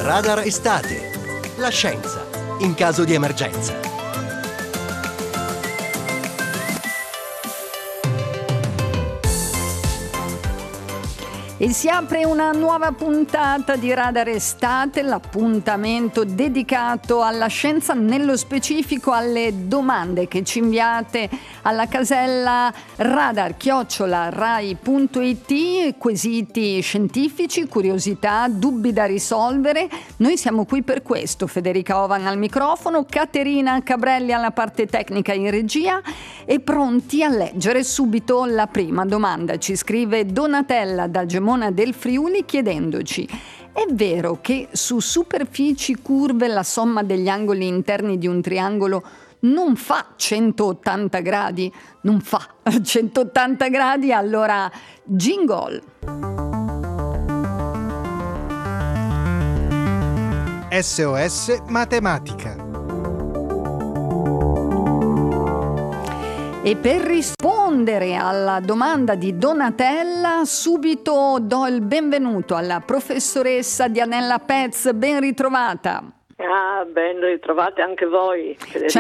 Radar Estate. La scienza in caso di emergenza. E si apre una nuova puntata di Radar Estate, l'appuntamento dedicato alla scienza, nello specifico alle domande che ci inviate alla casella radar@rai.it, quesiti scientifici, curiosità, dubbi da risolvere. Noi siamo qui per questo. Federica Ovan al microfono, Caterina Cabrelli alla parte tecnica in regia e pronti a leggere subito la prima domanda. Ci scrive Donatella da Gemona del Friuli chiedendoci: è vero che su superfici curve la somma degli angoli interni di un triangolo non fa 180 gradi? Non fa 180 gradi? Allora, jingle! SOS Matematica. E per rispondere alla domanda di Donatella, subito do il benvenuto alla professoressa Dianella Pez. Ben ritrovata. Ben ritrovate anche voi. Ci è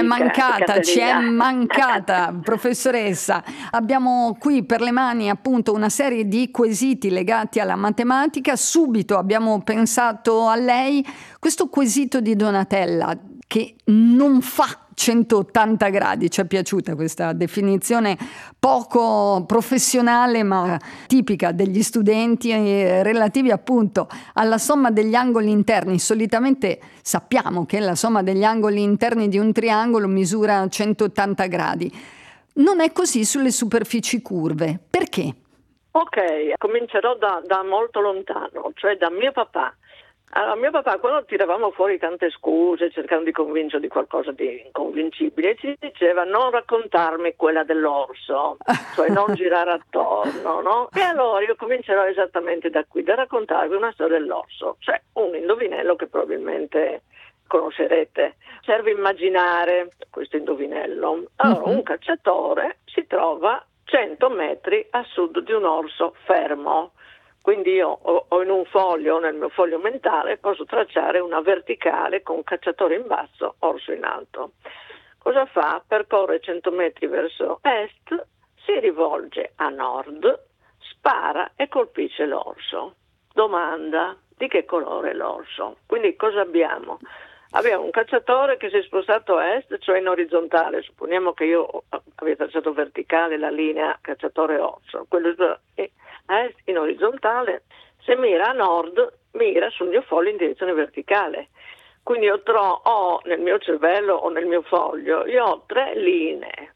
mancata, professoressa. Abbiamo qui per le mani appunto una serie di quesiti legati alla matematica. Subito abbiamo pensato a lei. Questo quesito di Donatella, che non fa 180 gradi, ci è piaciuta questa definizione poco professionale ma tipica degli studenti relativi appunto alla somma degli angoli interni. Solitamente sappiamo che la somma degli angoli interni di un triangolo misura 180 gradi. Non è così sulle superfici curve. Perché? Ok, comincerò da molto lontano, cioè da mio papà. Allora, mio papà, quando tiravamo fuori tante scuse, cercando di convincerlo di qualcosa di inconvincibile, ci diceva: non raccontarmi quella dell'orso, cioè non girare attorno, no? E allora io comincerò esattamente da qui, da raccontarvi una storia dell'orso, cioè un indovinello che probabilmente conoscerete. Serve immaginare questo indovinello. Allora, un cacciatore si trova 100 metri a sud di un orso fermo. Quindi io ho in un foglio, nel mio foglio mentale, posso tracciare una verticale con cacciatore in basso, orso in alto. Cosa fa? Percorre 100 metri verso est, si rivolge a nord, spara e colpisce l'orso. Domanda: di che colore è l'orso? Quindi cosa abbiamo? Abbiamo un cacciatore che si è spostato a est, cioè in orizzontale. Supponiamo che io abbia tracciato verticale la linea cacciatore-orso. Quello a est in orizzontale. Se mira a nord, mira sul mio foglio in direzione verticale. Quindi io ho nel mio cervello o nel mio foglio, io ho 3 linee: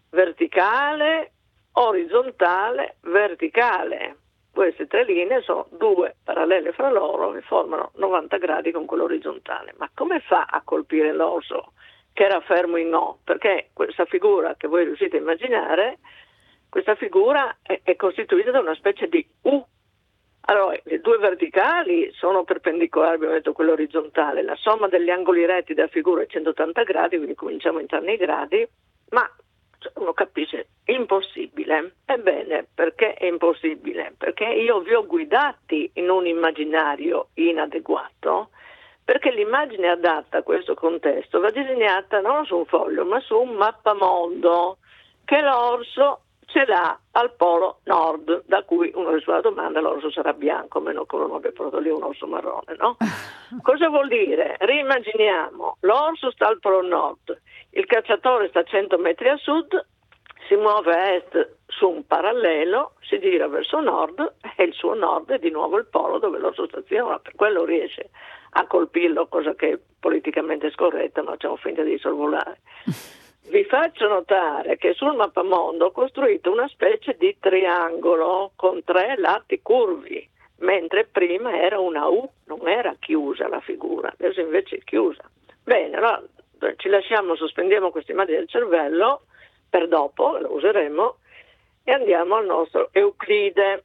verticale, orizzontale, verticale. Queste 3 linee sono 2 parallele fra loro e formano 90 gradi con quello orizzontale. Ma come fa a colpire l'orso che era fermo in O? Perché questa figura che voi riuscite a immaginare, questa figura è costituita da una specie di U. Allora, le 2 verticali sono perpendicolari, abbiamo detto quello orizzontale. La somma degli angoli retti della figura è 180 gradi, quindi cominciamo a entrare nei gradi, ma uno capisce, impossibile. Ebbene, perché è impossibile? Perché io vi ho guidati in un immaginario inadeguato, perché l'immagine adatta a questo contesto va disegnata non su un foglio, ma su un mappamondo che l'orso ce l'ha al polo nord, da cui uno risponde alla domanda: l'orso sarà bianco, a meno che uno non abbia portato lì un orso marrone, no? Cosa vuol dire? Rimmaginiamo, l'orso sta al polo nord, il cacciatore sta a 100 metri a sud, si muove a est su un parallelo, si gira verso nord e il suo nord è di nuovo il polo dove l'orso staziona, per quello riesce a colpirlo, cosa che è politicamente scorretta, ma facciamo finta di sorvolare. Vi faccio notare che sul mappamondo ho costruito una specie di triangolo con 3 lati curvi, mentre prima era una U, non era chiusa la figura, adesso invece è chiusa. Bene, allora ci lasciamo, sospendiamo questa immagine del cervello per dopo, lo useremo, e andiamo al nostro Euclide.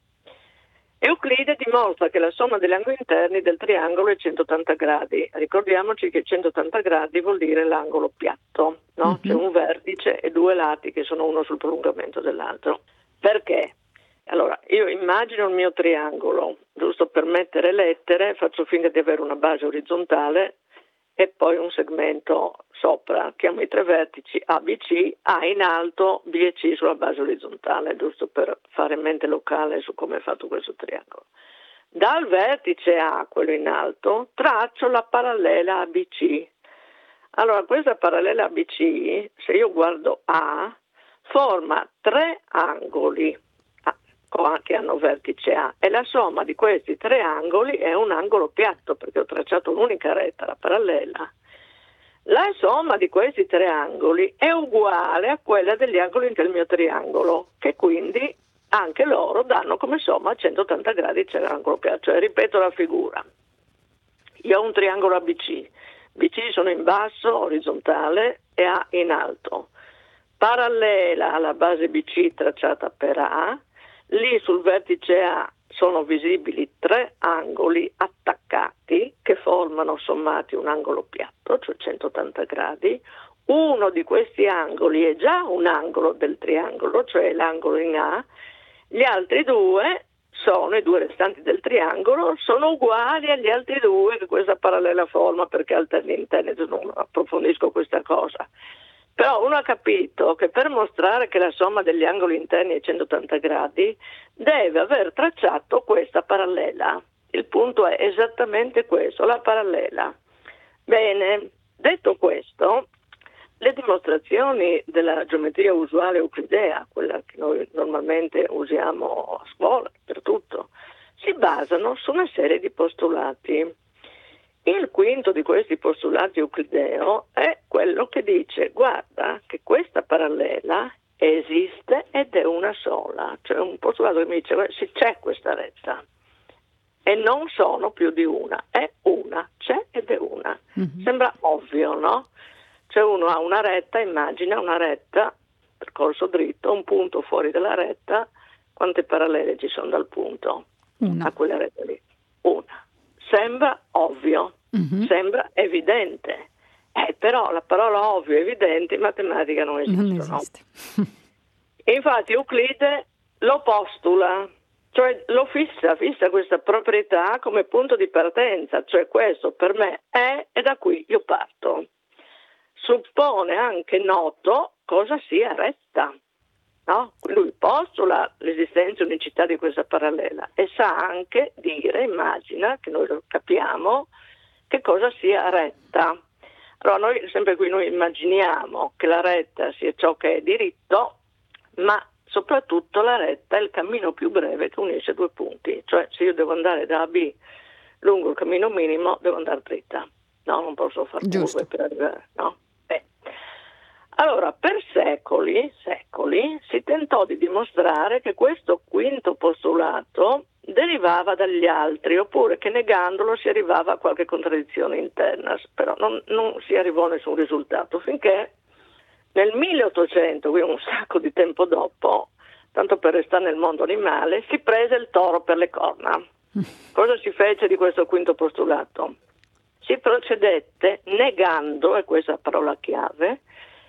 Euclide dimostra che la somma degli angoli interni del triangolo è 180 gradi. Ricordiamoci che 180 gradi vuol dire l'angolo piatto, no? C'è un vertice e 2 lati che sono uno sul prolungamento dell'altro. Perché? Allora, io immagino il mio triangolo, giusto per mettere lettere, faccio finta di avere una base orizzontale e poi un segmento sopra, chiamo i tre vertici A, B, C, A in alto, B e C sulla base orizzontale, giusto per fare mente locale su come è fatto questo triangolo. Dal vertice A, quello in alto, traccio la parallela ABC. Allora, questa parallela ABC, se io guardo A, forma tre angoli che hanno vertice A e la somma di questi tre angoli è un angolo piatto, perché ho tracciato un'unica retta, la parallela. La somma di questi tre angoli è uguale a quella degli angoli del mio triangolo, che quindi anche loro danno come somma a 180 gradi c'è l'angolo piatto. Cioè, ripeto la figura. Io ho un triangolo ABC. BC sono in basso, orizzontale, e A in alto. Parallela alla base BC tracciata per A, lì sul vertice A sono visibili tre angoli attaccati che formano sommati un angolo piatto, cioè 180 gradi. Uno di questi angoli è già un angolo del triangolo, cioè l'angolo in A. Gli altri due i due restanti del triangolo, sono uguali agli altri due che questa parallela forma, perché all'interno non approfondisco questa cosa. Però uno ha capito che per mostrare che la somma degli angoli interni è 180 gradi deve aver tracciato questa parallela. Il punto è esattamente questo, la parallela. Bene, detto questo, le dimostrazioni della geometria usuale euclidea, quella che noi normalmente usiamo a scuola per tutto, si basano su una serie di postulati. Il quinto di questi postulati euclideo è quello che dice: guarda che questa parallela esiste ed è una sola, cioè un postulato che mi dice se c'è questa retta e non sono più di una, è una, c'è ed è una. Sembra ovvio, no? Cioè uno ha una retta, immagina una retta, percorso dritto, un punto fuori dalla retta, quante parallele ci sono dal punto a quella retta lì? Una. Sembra ovvio, sembra evidente, però la parola ovvio e evidente in matematica non esiste. Non esiste. E infatti Euclide lo postula, cioè lo fissa questa proprietà come punto di partenza, cioè questo per me è e da qui io parto. Suppone anche noto cosa sia retta, no? Lui postula l'esistenza e unicità di questa parallela e sa anche dire, immagina, che noi lo capiamo, che cosa sia retta. Allora noi sempre qui noi immaginiamo che la retta sia ciò che è diritto, ma soprattutto la retta è il cammino più breve che unisce due punti, cioè se io devo andare da A a B lungo il cammino minimo devo andare dritta, no? Non posso fare curve per arrivare, no? Allora, per secoli si tentò di dimostrare che questo quinto postulato derivava dagli altri, oppure che negandolo si arrivava a qualche contraddizione interna, però non si arrivò a nessun risultato, finché nel 1800, quindi un sacco di tempo dopo, tanto per restare nel mondo animale, si prese il toro per le corna. Cosa si fece di questo quinto postulato? Si procedette negando, e questa è la parola chiave,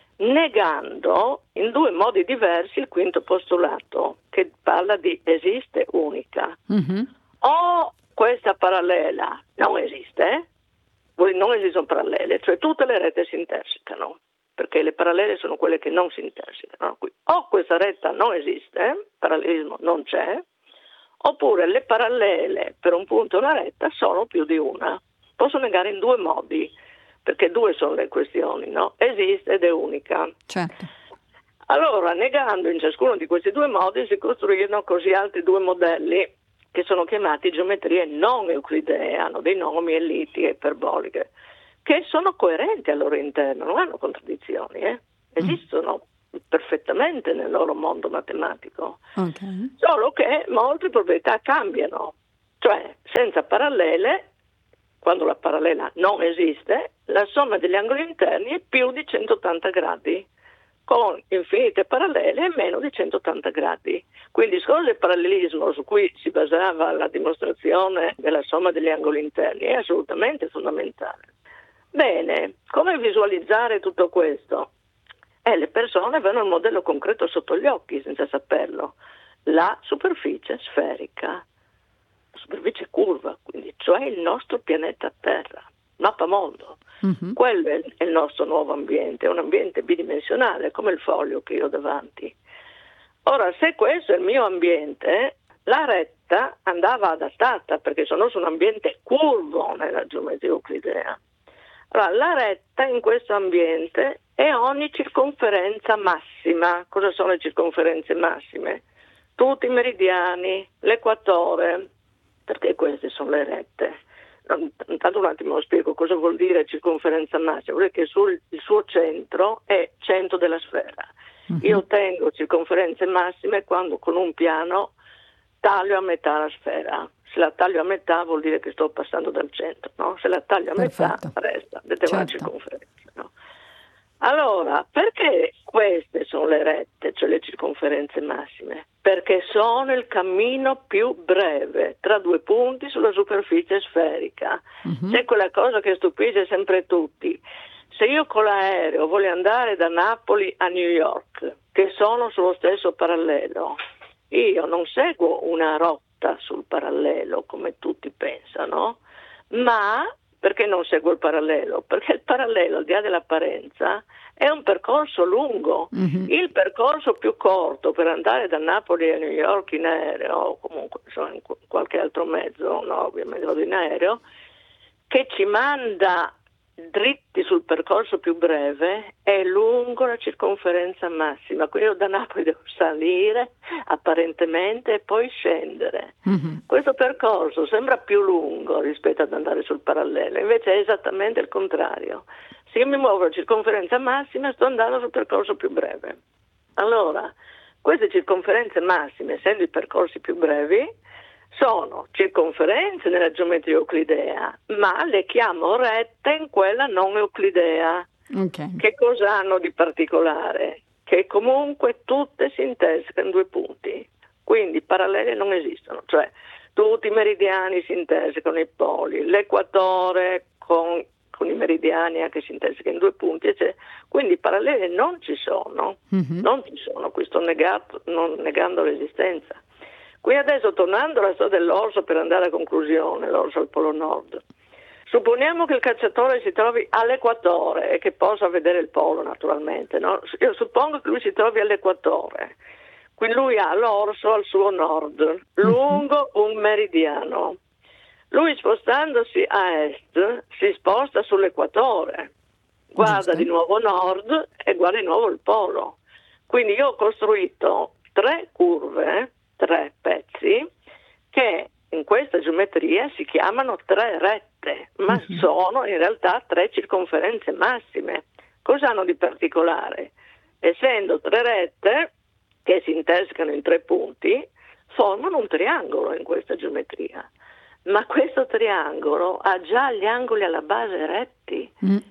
negando in due modi diversi il quinto postulato, che parla di esiste unica. O questa parallela non esiste, non esistono parallele, cioè tutte le rette si intersecano, perché le parallele sono quelle che non si intersecano. O questa retta non esiste, parallelismo non c'è, oppure le parallele per un punto e una retta sono più di una. Posso negare in due modi, perché due sono le questioni, no? Esiste ed è unica. Certo. Allora, negando in ciascuno di questi due modi, si costruirono così altri due modelli che sono chiamati geometrie non euclidee, hanno dei nomi ellittiche, iperboliche, che sono coerenti al loro interno, non hanno contraddizioni, esistono perfettamente nel loro mondo matematico. Okay. Solo che molte proprietà cambiano, cioè senza parallele, quando la parallela non esiste, la somma degli angoli interni è più di 180 gradi, con infinite parallele è meno di 180 gradi. Quindi il discorso del parallelismo su cui si basava la dimostrazione della somma degli angoli interni è assolutamente fondamentale. Bene, come visualizzare tutto questo? Le persone avevano il modello concreto sotto gli occhi senza saperlo. la superficie sferica, la superficie curva, quindi cioè il nostro pianeta Terra, mappamondo. Quello è il nostro nuovo ambiente, è un ambiente bidimensionale come il foglio che io ho davanti. Ora, se questo è il mio ambiente, la retta andava adattata perché sono su un ambiente curvo nella geometria euclidea. Allora, la retta in questo ambiente è ogni circonferenza massima. Cosa sono le circonferenze massime? Tutti i meridiani, l'equatore, perché queste sono le rette. Intanto un attimo lo spiego cosa vuol dire circonferenza massima, vuol dire che il suo centro è centro della sfera. Io ottengo circonferenze massime quando con un piano taglio a metà la sfera. Se la taglio a metà vuol dire che sto passando dal centro, no? Se la taglio a metà resta una circonferenza, no? Allora, perché queste sono le rette, cioè le circonferenze massime? Perché sono il cammino più breve tra due punti sulla superficie sferica. C'è quella cosa che stupisce sempre tutti. Se io con l'aereo voglio andare da Napoli a New York, che sono sullo stesso parallelo, io non seguo una rotta sul parallelo come tutti pensano, ma perché non seguo il parallelo? Perché il parallelo, al di là dell'apparenza, è un percorso lungo. Il percorso più corto per andare da Napoli a New York in aereo, o comunque in qualche altro mezzo, no, ovviamente vado in aereo, che ci manda dritti sul percorso più breve, è lungo la circonferenza massima. Quindi io da Napoli devo salire apparentemente e poi scendere. Questo percorso sembra più lungo rispetto ad andare sul parallelo, invece è esattamente il contrario. Se io mi muovo a circonferenza massima sto andando sul percorso più breve. Allora, queste circonferenze massime, essendo i percorsi più brevi, sono circonferenze nella geometria euclidea, ma le chiamo rette in quella non euclidea. Che cosa hanno di particolare? Che comunque tutte si intersecano in due punti, quindi parallele non esistono, cioè tutti i meridiani si intersecano i poli, l'equatore con i meridiani anche si intersecano in due punti, quindi parallele non ci sono, non ci sono, qui sto negando l'esistenza. Qui adesso, tornando alla storia dell'orso per andare a conclusione, l'orso al Polo Nord, supponiamo che il cacciatore si trovi all'equatore e che possa vedere il polo naturalmente, no? Io suppongo che lui si trovi all'equatore, quindi lui ha l'orso al suo nord, lungo un meridiano. Lui spostandosi a est si sposta sull'equatore, guarda di nuovo nord e guarda di nuovo il polo. Quindi io ho costruito 3 curve, 3 pezzi, che in questa geometria si chiamano 3 rette, ma sono in realtà 3 circonferenze massime. Cosa hanno di particolare? Essendo 3 rette che si intersecano in 3 punti, formano un triangolo in questa geometria. Ma questo triangolo ha già gli angoli alla base retti,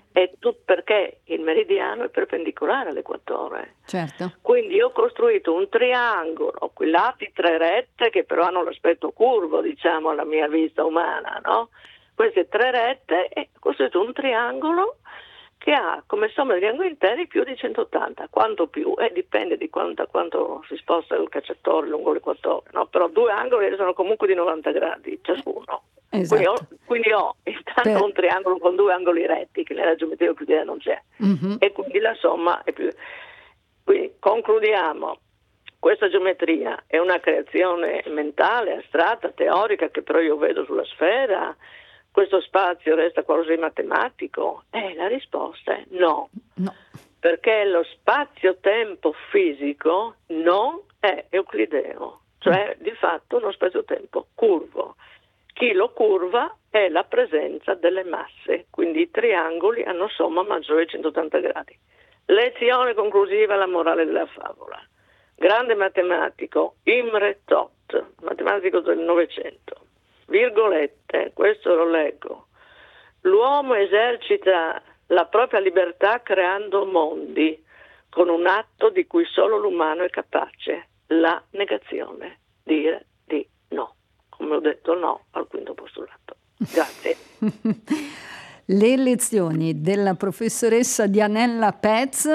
perché il meridiano è perpendicolare all'equatore. Certo. Quindi ho costruito un triangolo, quei lati 3 rette che però hanno l'aspetto curvo, diciamo, alla mia vista umana, no? Queste 3 rette, e ho costruito un triangolo che ha come somma degli angoli interi più di 180. Quanto più? Dipende di quanto si sposta il cacciatore lungo l'equatore, no? Però 2 angoli sono comunque di 90 gradi ciascuno. Esatto. Quindi ho intanto un triangolo con 2 angoli retti che nella geometria euclidea non c'è, e quindi la somma è più. Quindi concludiamo, questa geometria è una creazione mentale, astratta, teorica, che però io vedo sulla sfera. Questo spazio resta qualcosa di matematico? La risposta è no. Perché lo spazio-tempo fisico non è euclideo, cioè di fatto uno spazio-tempo curvo. Chi lo curva è la presenza delle masse, quindi i triangoli hanno somma maggiore di 180 gradi. Lezione conclusiva, la morale della favola. Grande matematico Imre Toth, matematico del Novecento. Virgolette, questo lo leggo: l'uomo esercita la propria libertà creando mondi con un atto di cui solo l'umano è capace, la negazione, dire di no. Come ho detto no al quinto postulato. Grazie. Le lezioni della professoressa Dianella Pez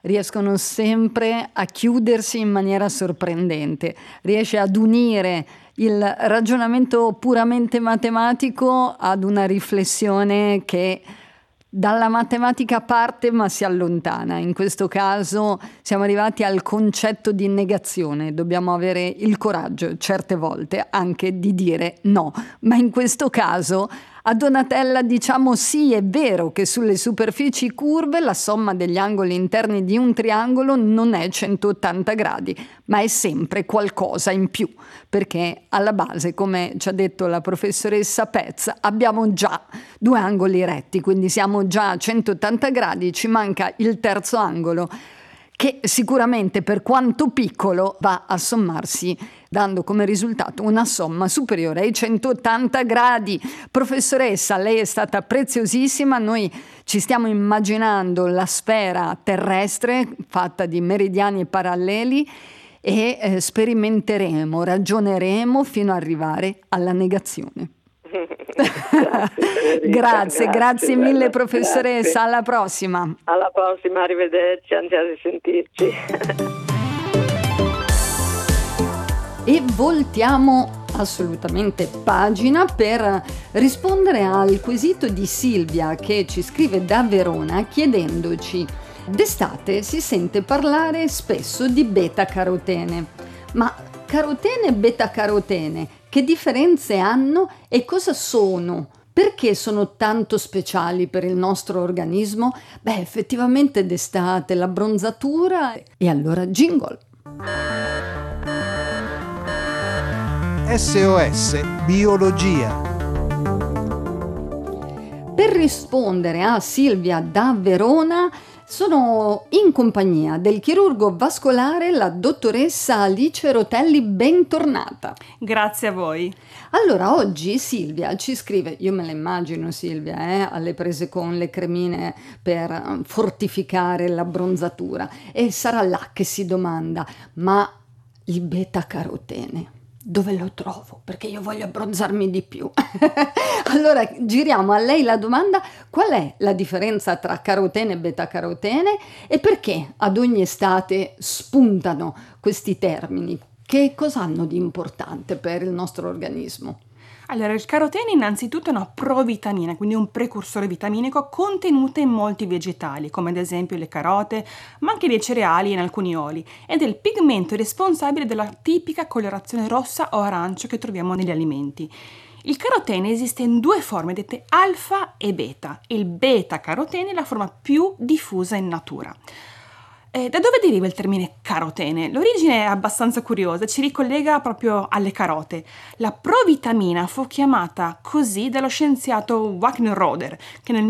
riescono sempre a chiudersi in maniera sorprendente, riesce ad unire il ragionamento puramente matematico ad una riflessione che dalla matematica parte ma si allontana. In questo caso siamo arrivati al concetto di negazione. Dobbiamo avere il coraggio certe volte anche di dire no, ma in questo caso a Donatella diciamo sì, è vero che sulle superfici curve la somma degli angoli interni di un triangolo non è 180 gradi, ma è sempre qualcosa in più, perché alla base, come ci ha detto la professoressa Pez, abbiamo già 2 angoli retti, quindi siamo già a 180 gradi, ci manca il terzo angolo, che sicuramente per quanto piccolo va a sommarsi dando come risultato una somma superiore ai 180 gradi. Professoressa, lei è stata preziosissima, noi ci stiamo immaginando la sfera terrestre fatta di meridiani e paralleli e sperimenteremo, ragioneremo fino ad arrivare alla negazione. Grazie mille professoressa, alla prossima. Alla prossima, arrivederci, anzi a risentirci. E voltiamo assolutamente pagina per rispondere al quesito di Silvia che ci scrive da Verona chiedendoci: d'estate si sente parlare spesso di beta-carotene, ma carotene e beta-carotene che differenze hanno e cosa sono? Perché sono tanto speciali per il nostro organismo? Beh, effettivamente d'estate l'abbronzatura e allora jingle. SOS Biologia. Per rispondere a Silvia da Verona sono in compagnia del chirurgo vascolare, la dottoressa Alice Rotelli. Bentornata. Grazie a voi. Allora, oggi Silvia ci scrive, io me la immagino Silvia, alle prese con le cremine per fortificare l'abbronzatura, e sarà là che si domanda: ma il beta-carotene dove lo trovo? Perché io voglio abbronzarmi di più. Allora giriamo a lei la domanda: qual è la differenza tra carotene e beta-carotene e perché ad ogni estate spuntano questi termini? Che cosa hanno di importante per il nostro organismo? Allora, il carotene innanzitutto è una provitamina, quindi un precursore vitaminico contenuto in molti vegetali, come ad esempio le carote, ma anche nei cereali e in alcuni oli, ed è il pigmento responsabile della tipica colorazione rossa o arancio che troviamo negli alimenti. Il carotene esiste in 2 forme, dette alfa e beta. Il beta-carotene è la forma più diffusa in natura. Da dove deriva il termine carotene? L'origine è abbastanza curiosa, ci ricollega proprio alle carote. La provitamina fu chiamata così dallo scienziato Wagner-Roeder, che nel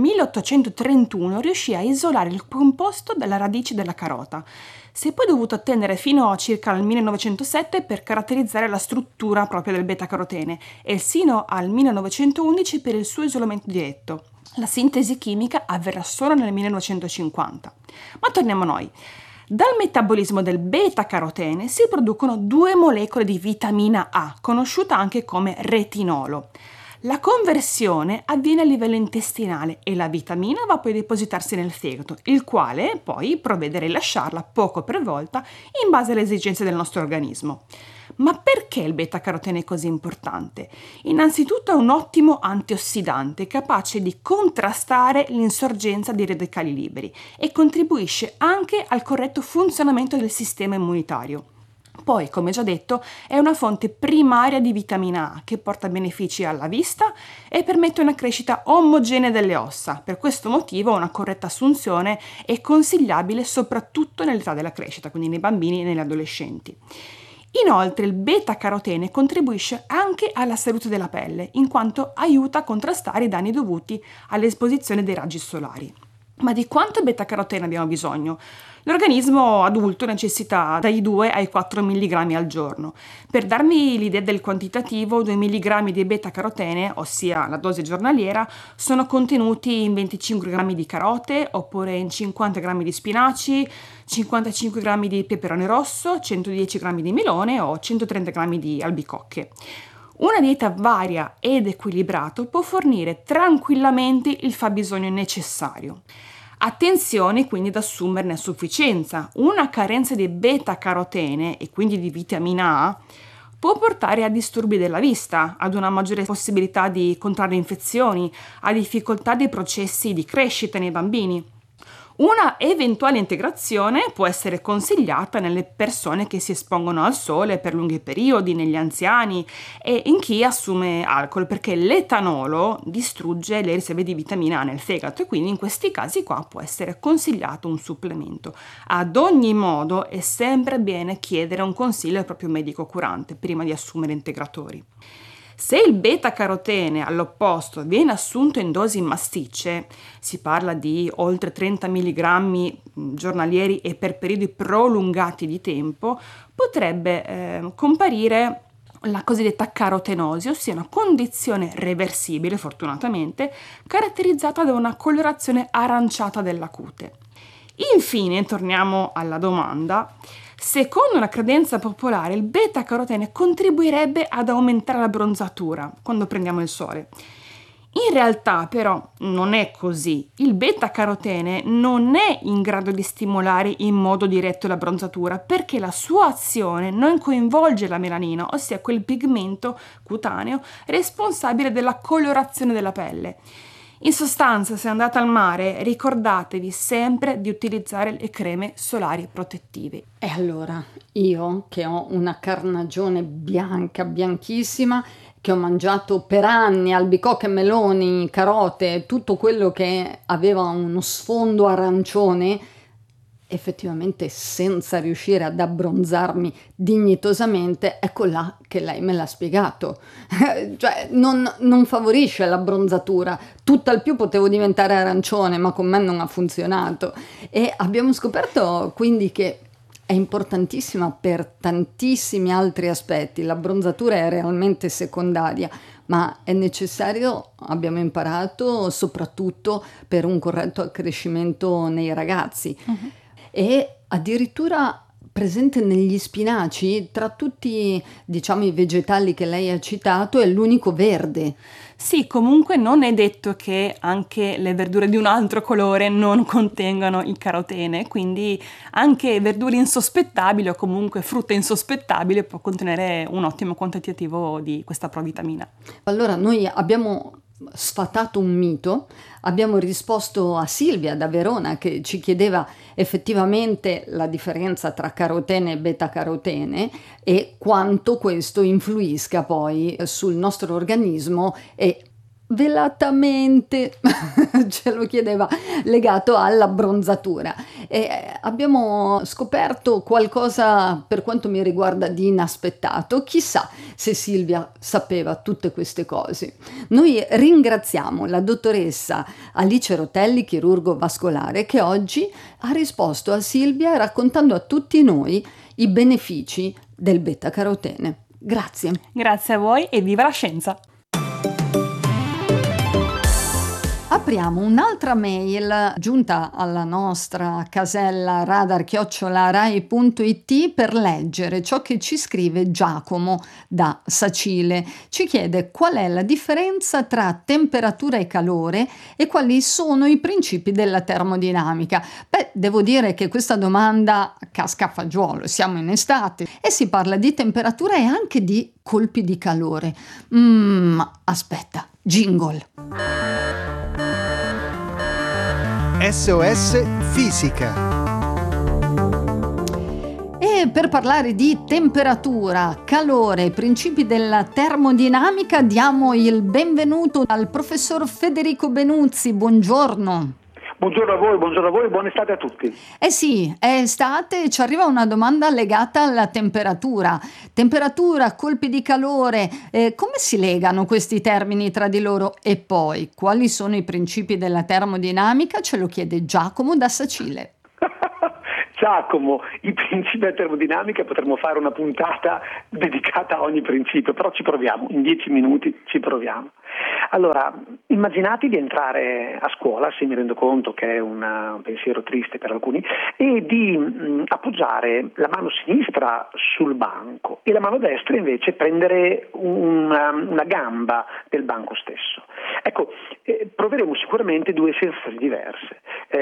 1831 riuscì a isolare il composto dalla radice della carota. Si è poi dovuto attendere fino a circa al 1907 per caratterizzare la struttura propria del beta-carotene e sino al 1911 per il suo isolamento diretto. La sintesi chimica avverrà solo nel 1950. Ma torniamo a noi. Dal metabolismo del beta-carotene si producono 2 molecole di vitamina A, conosciuta anche come retinolo. La conversione avviene a livello intestinale e la vitamina va poi a depositarsi nel fegato, il quale poi provvede a rilasciarla poco per volta in base alle esigenze del nostro organismo. Ma perché il beta-carotene è così importante? Innanzitutto è un ottimo antiossidante capace di contrastare l'insorgenza di radicali liberi e contribuisce anche al corretto funzionamento del sistema immunitario. Poi, come già detto, è una fonte primaria di vitamina A che porta benefici alla vista e permette una crescita omogenea delle ossa. Per questo motivo una corretta assunzione è consigliabile soprattutto nell'età della crescita, quindi nei bambini e negli adolescenti. Inoltre il beta-carotene contribuisce anche alla salute della pelle, in quanto aiuta a contrastare i danni dovuti all'esposizione dei raggi solari. Ma di quanto beta-carotene abbiamo bisogno? L'organismo adulto necessita dai 2 ai 4 mg al giorno. Per darmi l'idea del quantitativo, 2 mg di beta-carotene, ossia la dose giornaliera, sono contenuti in 25 g di carote, oppure in 50 g di spinaci, 55 g di peperone rosso, 110 g di melone o 130 g di albicocche. Una dieta varia ed equilibrata può fornire tranquillamente il fabbisogno necessario. Attenzione quindi ad assumerne a sufficienza. Una carenza di beta-carotene e quindi di vitamina A può portare a disturbi della vista, ad una maggiore possibilità di contrarre infezioni, a difficoltà dei processi di crescita nei bambini. Una eventuale integrazione può essere consigliata nelle persone che si espongono al sole per lunghi periodi, negli anziani e in chi assume alcol, perché l'etanolo distrugge le riserve di vitamina A nel fegato e quindi in questi casi qua può essere consigliato un supplemento. Ad ogni modo è sempre bene chiedere un consiglio al proprio medico curante prima di assumere integratori. Se il beta-carotene, all'opposto, viene assunto in dosi massicce, si parla di oltre 30 mg giornalieri e per periodi prolungati di tempo, potrebbe comparire la cosiddetta carotenosi, ossia una condizione reversibile, fortunatamente, caratterizzata da una colorazione aranciata della cute. Infine, torniamo alla domanda. Secondo una credenza popolare, il beta-carotene contribuirebbe ad aumentare la bronzatura quando prendiamo il sole. In realtà, però, non è così. Il beta-carotene non è in grado di stimolare in modo diretto la bronzatura perché la sua azione non coinvolge la melanina, ossia quel pigmento cutaneo responsabile della colorazione della pelle. In sostanza, se andate al mare, ricordatevi sempre di utilizzare le creme solari protettive. E allora, io che ho una carnagione bianca, bianchissima, che ho mangiato per anni albicocche, meloni, carote, tutto quello che aveva uno sfondo arancione, effettivamente senza riuscire ad abbronzarmi dignitosamente, ecco là che lei me l'ha spiegato. Cioè non favorisce l'abbronzatura, tutt'al più potevo diventare arancione, ma con me non ha funzionato. E abbiamo scoperto quindi che è importantissima per tantissimi altri aspetti. L'abbronzatura è realmente secondaria, ma è necessario, abbiamo imparato, soprattutto per un corretto accrescimento nei ragazzi. Uh-huh. E addirittura presente negli spinaci, tra tutti, diciamo, i vegetali che lei ha citato, è l'unico verde. Sì, comunque non è detto che anche le verdure di un altro colore non contengano il carotene, quindi anche verdure insospettabili o comunque frutta insospettabile può contenere un ottimo quantitativo di questa provitamina. Allora noi abbiamo sfatato un mito, abbiamo risposto a Silvia da Verona che ci chiedeva effettivamente la differenza tra carotene e beta-carotene e quanto questo influisca poi sul nostro organismo e velatamente ce lo chiedeva legato all'abbronzatura e abbiamo scoperto qualcosa per quanto mi riguarda di inaspettato. Chissà se Silvia sapeva tutte queste cose. Noi ringraziamo la dottoressa Alice Rotelli, chirurgo vascolare, che oggi ha risposto a Silvia raccontando a tutti noi i benefici del beta-carotene. Grazie. Grazie a voi e viva la scienza! Apriamo un'altra mail giunta alla nostra casella radar@rai.it per leggere ciò che ci scrive Giacomo da Sacile. Ci chiede qual è la differenza tra temperatura e calore e quali sono i principi della termodinamica. Beh, devo dire che questa domanda casca a fagiolo, siamo in estate e si parla di temperatura e anche di colpi di calore. Aspetta, jingle. SOS Fisica. E per parlare di temperatura, calore, principi della termodinamica, diamo il benvenuto al professor Federico Benuzzi. Buongiorno. Buongiorno a voi, buona estate a tutti. Eh sì, è estate e ci arriva una domanda legata alla temperatura. Temperatura, colpi di calore, come si legano questi termini tra di loro? E poi, quali sono i principi della termodinamica? Ce lo chiede Giacomo da Sacile. Giacomo i principi della termodinamica potremmo fare una puntata dedicata a ogni principio, però ci proviamo, in 10 minuti ci proviamo. Allora, immaginate di entrare a scuola, se mi rendo conto che è un pensiero triste per alcuni, e di appoggiare la mano sinistra sul banco e la mano destra invece prendere una gamba del banco stesso. Ecco, proveremo sicuramente due sensazioni diverse.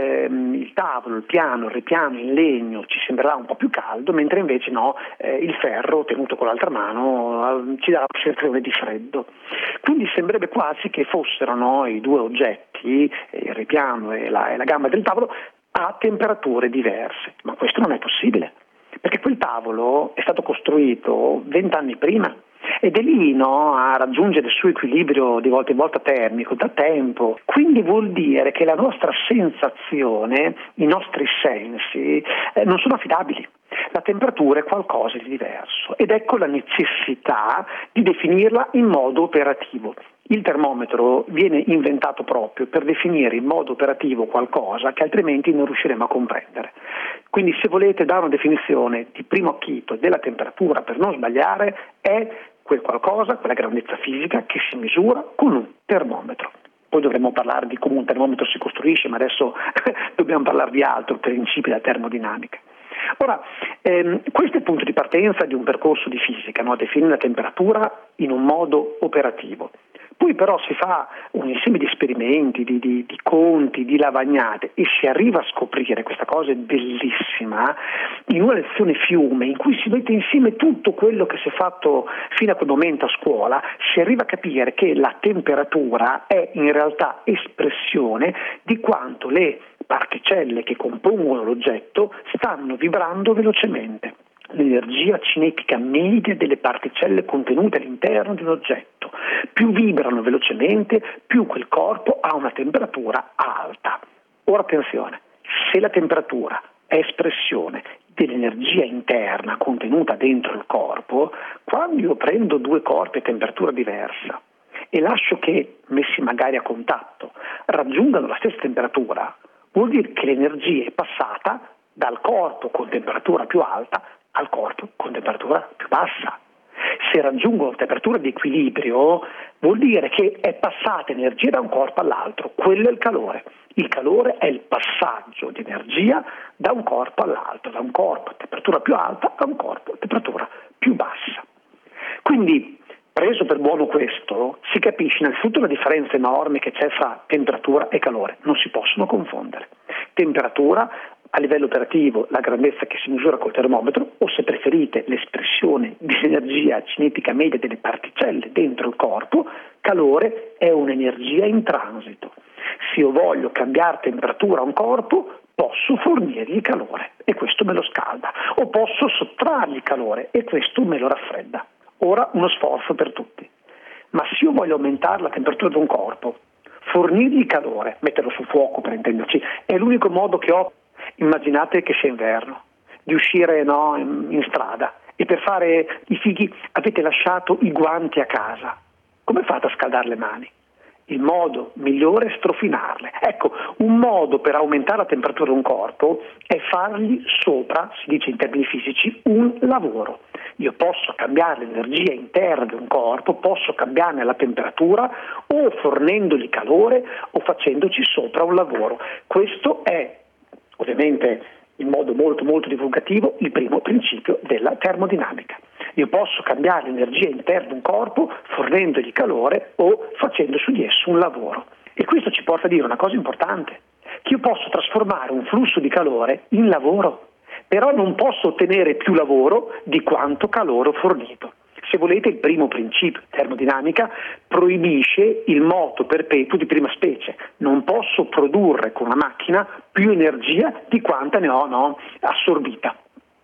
Il tavolo, il piano, il ripiano in legno ci sembrerà un po' più caldo, mentre invece no, il ferro tenuto con l'altra mano ci darà una sensazione di freddo. Quindi sembrerebbe quasi che fossero i due oggetti, il ripiano e la gamba del tavolo, a temperature diverse, ma questo non è possibile, perché quel tavolo è stato costruito 20 anni prima ed è lì a raggiungere il suo equilibrio di volta in volta termico da tempo. Quindi vuol dire che la nostra sensazione, i nostri sensi non sono affidabili. La temperatura è qualcosa di diverso ed ecco la necessità di definirla in modo operativo. Il termometro viene inventato proprio per definire in modo operativo qualcosa che altrimenti non riusciremo a comprendere. Quindi se volete dare una definizione di primo acchito della temperatura per non sbagliare, è quel qualcosa, quella grandezza fisica che si misura con un termometro. Poi dovremmo parlare di come un termometro si costruisce, ma adesso dobbiamo parlare di altro, principi della termodinamica. Ora, questo è il punto di partenza di un percorso di fisica, definire la temperatura in un modo operativo. Poi però si fa un insieme di esperimenti, di conti, di lavagnate e si arriva a scoprire, questa cosa è bellissima, in una lezione fiume in cui si mette insieme tutto quello che si è fatto fino a quel momento a scuola, si arriva a capire che la temperatura è in realtà espressione di quanto le particelle che compongono l'oggetto stanno vibrando velocemente. L'energia cinetica media delle particelle contenute all'interno di un oggetto. Più vibrano velocemente, più quel corpo ha una temperatura alta. Ora attenzione, se la temperatura è espressione dell'energia interna contenuta dentro il corpo, quando io prendo due corpi a temperatura diversa e lascio che, messi magari a contatto, raggiungano la stessa temperatura, vuol dire che l'energia è passata dal corpo con temperatura più alta al corpo con temperatura più bassa. Se raggiungono temperatura di equilibrio, vuol dire che è passata energia da un corpo all'altro. Quello è il calore. Il calore è il passaggio di energia da un corpo all'altro, da un corpo a temperatura più alta a un corpo a temperatura più bassa. Quindi, preso per buono questo, si capisce innanzitutto la differenza enorme che c'è fra temperatura e calore. Non si possono confondere. Temperatura, a livello operativo, la grandezza che si misura col termometro, o se preferite l'espressione dell'energia cinetica media delle particelle dentro il corpo. Calore è un'energia in transito. Se io voglio cambiare temperatura a un corpo, posso fornirgli calore e questo me lo scalda, o posso sottrargli calore e questo me lo raffredda. Ora uno sforzo per tutti. Ma se io voglio aumentare la temperatura di un corpo, fornirgli calore, metterlo sul fuoco per intenderci, è l'unico modo che ho. Immaginate che sia inverno, di uscire in strada e per fare i fighi avete lasciato i guanti a casa. Come fate a scaldare le mani? Il modo migliore è strofinarle. Ecco, un modo per aumentare la temperatura di un corpo è fargli sopra, si dice in termini fisici, un lavoro. Io posso cambiare l'energia interna di un corpo, posso cambiarne la temperatura o fornendogli calore o facendoci sopra un lavoro. Questo è ovviamente in modo molto molto divulgativo il primo principio della termodinamica. Io posso cambiare l'energia interna di un corpo fornendogli calore o facendo su di esso un lavoro. E questo ci porta a dire una cosa importante, che io posso trasformare un flusso di calore in lavoro, però non posso ottenere più lavoro di quanto calore ho fornito. Se volete, il primo principio di termodinamica proibisce il moto perpetuo di prima specie. Non posso produrre con una macchina più energia di quanta ne ho assorbita.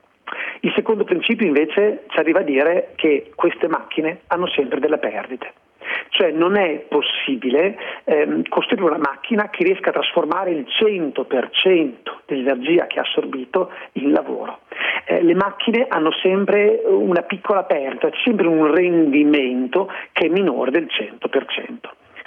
Il secondo principio invece ci arriva a dire che queste macchine hanno sempre delle perdite. Cioè non è possibile costruire una macchina che riesca a trasformare il 100% dell'energia che ha assorbito in lavoro. Le macchine hanno sempre una piccola perdita, sempre un rendimento che è minore del 100%.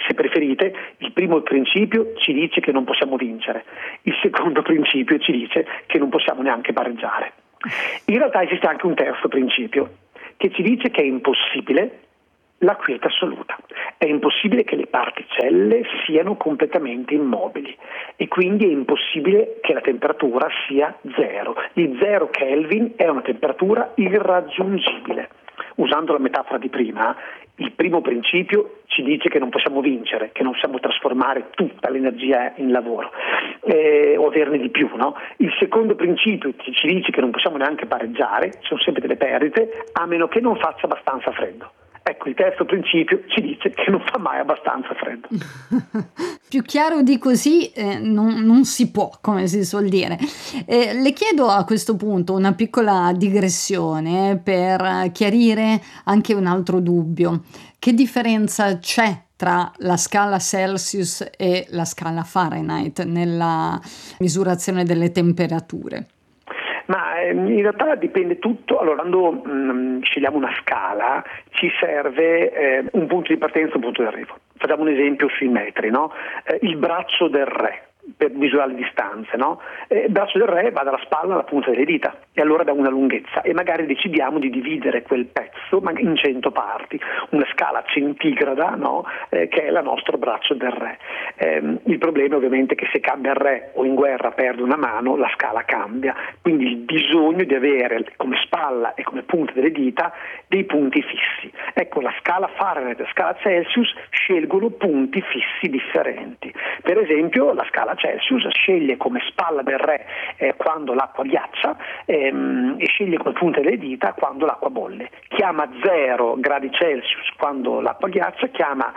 Se preferite, il primo principio ci dice che non possiamo vincere, il secondo principio ci dice che non possiamo neanche pareggiare. In realtà esiste anche un terzo principio che ci dice che è impossibile la quiete assoluta. È impossibile che le particelle siano completamente immobili e quindi è impossibile che la temperatura sia zero. Il 0 Kelvin è una temperatura irraggiungibile. Usando la metafora di prima, il primo principio ci dice che non possiamo vincere, che non possiamo trasformare tutta l'energia in lavoro o averne di più, no? Il secondo principio ci dice che non possiamo neanche pareggiare, ci sono sempre delle perdite, a meno che non faccia abbastanza freddo. Ecco, il terzo principio ci dice che non fa mai abbastanza freddo. Più chiaro di così non si può, come si suol dire. Le chiedo a questo punto una piccola digressione per chiarire anche un altro dubbio. Che differenza c'è tra la scala Celsius e la scala Fahrenheit nella misurazione delle temperature? Ma in realtà dipende tutto. Allora, quando scegliamo una scala ci serve un punto di partenza e un punto di arrivo. Facciamo un esempio sui metri, no? Il braccio del re, per misurare le distanze, no? Il braccio del re va dalla spalla alla punta delle dita e allora dà una lunghezza e magari decidiamo di dividere quel pezzo in 100 parti, una scala centigrada, no? Che è il nostro braccio del re. Il problema ovviamente è che se cambia il re o in guerra perde una mano, la scala cambia, quindi il bisogno di avere come spalla e come punta delle dita dei punti fissi. Ecco, la scala Fahrenheit e la scala Celsius scelgono punti fissi differenti. Per esempio la scala Celsius sceglie come spalla del re quando l'acqua ghiaccia e sceglie come punta delle dita quando l'acqua bolle. Chiama 0 gradi Celsius quando l'acqua ghiaccia, chiama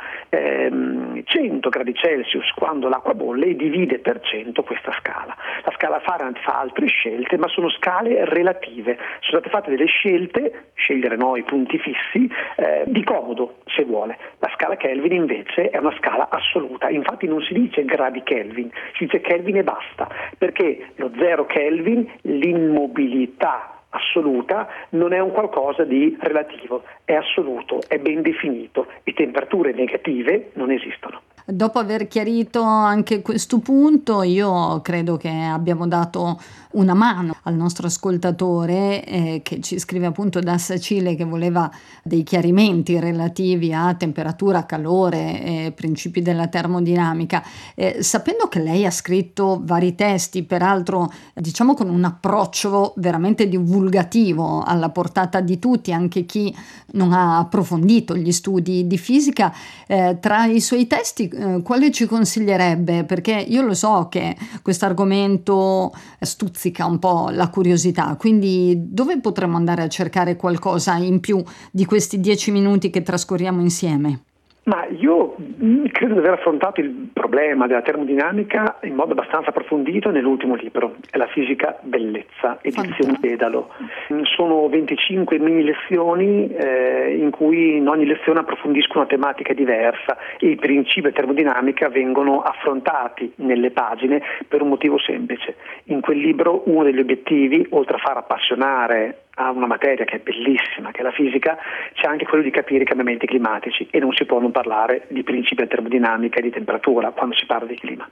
100 gradi Celsius quando l'acqua bolle e divide per 100 questa scala. La scala Fahrenheit fa altre scelte, ma sono scale relative. Sono state fatte delle scelte, scegliere noi punti fissi, di comodo se vuole. La scala Kelvin invece è una scala assoluta, infatti non si dice gradi Kelvin, si dice Kelvin e basta, perché lo 0 Kelvin, l'immobilità assoluta, non è un qualcosa di relativo, è assoluto, è ben definito e temperature negative non esistono. Dopo aver chiarito anche questo punto, io credo che abbiamo dato una mano al nostro ascoltatore che ci scrive appunto da Sacile, che voleva dei chiarimenti relativi a temperatura, calore e principi della termodinamica. Sapendo che lei ha scritto vari testi, peraltro diciamo con un approccio veramente divulgativo alla portata di tutti, anche chi non ha approfondito gli studi di fisica, tra i suoi testi quale ci consiglierebbe? Perché io lo so che questo argomento stuzzica un po' la curiosità, quindi dove potremmo andare a cercare qualcosa in più di questi 10 minuti che trascorriamo insieme? Ma io credo di aver affrontato il problema della termodinamica in modo abbastanza approfondito nell'ultimo libro, è La fisica bellezza, edizione Dedalo. Sono 25 mini lezioni in cui in ogni lezione approfondisco una tematica diversa e i principi della termodinamica vengono affrontati nelle pagine per un motivo semplice. In quel libro uno degli obiettivi, oltre a far appassionare a una materia che è bellissima, che è la fisica, c'è anche quello di capire i cambiamenti climatici e non si può non parlare di principi di termodinamica e di temperatura quando si parla di clima.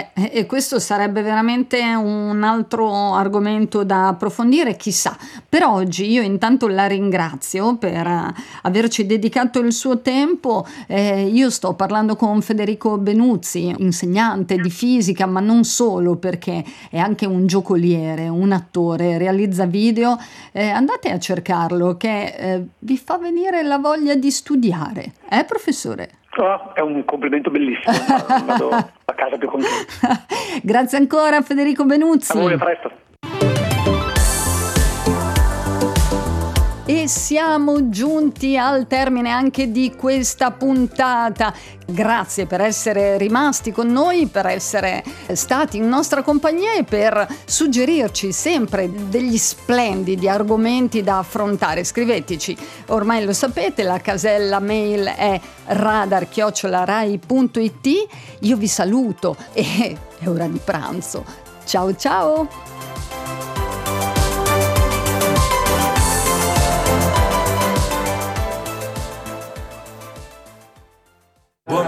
E questo sarebbe veramente un altro argomento da approfondire, chissà. Per oggi io intanto la ringrazio per averci dedicato il suo tempo. Io sto parlando con Federico Benuzzi, insegnante di fisica, ma non solo, perché è anche un giocoliere, un attore, realizza video. Andate a cercarlo, che vi fa venire la voglia di studiare, professore? Oh, è un complimento bellissimo, vado a casa più contento. Grazie ancora Federico Benuzzi. A voi, a presto. E siamo giunti al termine anche di questa puntata. Grazie per essere rimasti con noi, per essere stati in nostra compagnia e per suggerirci sempre degli splendidi argomenti da affrontare. Scriveteci, ormai lo sapete, la casella mail è radar@rai.it. Io vi saluto e è ora di pranzo. Ciao ciao!